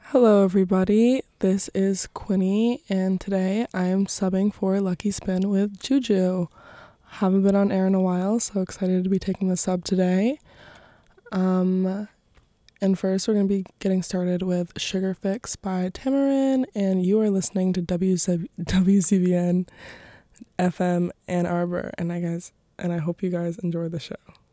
Hello, everybody. This is Quinny, and today I am subbing for Lucky Spin with Juju. Haven't been on air in a while, so excited to be taking the sub today. And first, we're going to be getting started with Sugar Fix by Tamarin, and you are listening to WCBN FM Ann Arbor, and I hope you guys enjoy the show.